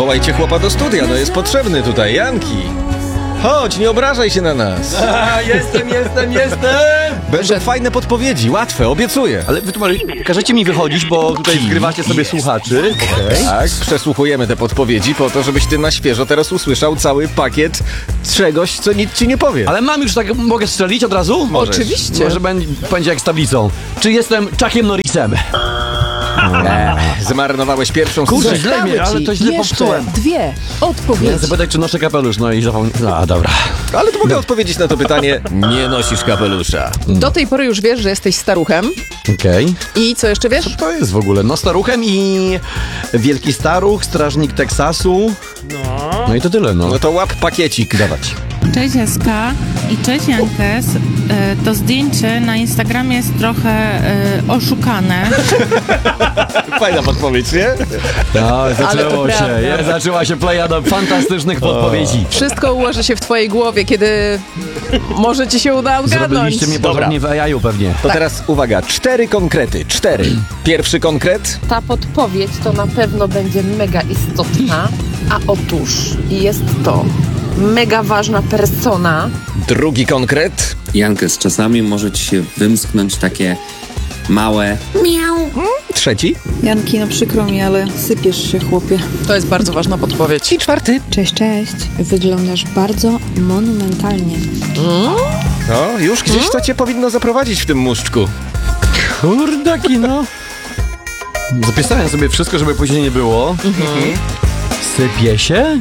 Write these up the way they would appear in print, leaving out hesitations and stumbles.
wołajcie chłopa do studia, no jest potrzebny tutaj, Janki. Chodź, nie obrażaj się na nas. Jestem! Będą fajne podpowiedzi, łatwe, obiecuję. Ale każecie mi wychodzić, bo tutaj zgrywacie sobie słuchaczy. Okay. Tak, przesłuchujemy te podpowiedzi po to, żebyś ty na świeżo teraz usłyszał cały pakiet czegoś, co nic ci nie powie. Ale mam już tak, mogę strzelić od razu? Możesz. Oczywiście. Może będzie jak z tablicą. Czy jestem Chuckiem Norrisem? Zmarnowałeś pierwszą Kurde, strzał. źle mnie, ale to źle Jeszcze popsułem. 2 Ja odpowiedzi. zapytać, czy noszę kapelusz, no i zapomniałem. A, dobra. Ale to mogę odpowiedzieć na to pytanie. Nie nosisz kapelusza. Do tej pory już wiesz, że jesteś staruchem. Okej. I co jeszcze wiesz? To jest w ogóle, no staruchem i wielki staruch, strażnik Teksasu. No i to tyle, no. No to łap pakiecik. Dawać. Cześć Jaska i cześć Jankes. To zdjęcie na Instagramie jest trochę oszukane. Fajna podpowiedź, nie? No, zaczęło to się. prawda. Zaczęła się plejada fantastycznych podpowiedzi. Wszystko ułoży się w twojej głowie, kiedy może ci się uda odgadnąć. Zrobiliście mnie porządnie w AI-u pewnie. To teraz uwaga, 4 konkrety. 4. Pierwszy konkret. Ta podpowiedź to na pewno będzie mega istotna, a otóż jest to mega ważna persona. Drugi konkret. Jankes, czasami może ci się wymsknąć takie małe Trzeci. Janki, no przykro mi, ale sypiesz się, chłopie. To jest bardzo ważna podpowiedź. I czwarty. Cześć, cześć. Wyglądasz bardzo monumentalnie. No, już gdzieś to cię powinno zaprowadzić w tym muszczku. Kurdaki, no. Zapisałem sobie wszystko, żeby później nie było. Sypie się?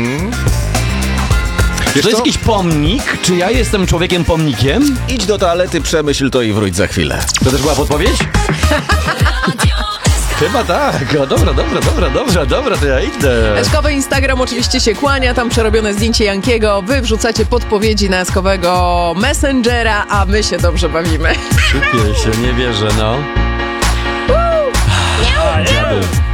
Czy to jest jakiś pomnik? Czy ja jestem człowiekiem pomnikiem? Idź do toalety, przemyśl to i wróć za chwilę. To też była podpowiedź? Chyba tak. O, dobra, to ja idę. Eskowy Instagram oczywiście się kłania, tam przerobione zdjęcie Jankiego. Wy wrzucacie podpowiedzi na Eskowego Messengera, a my się dobrze bawimy. Sypie się, nie wierzę, no. Dziady.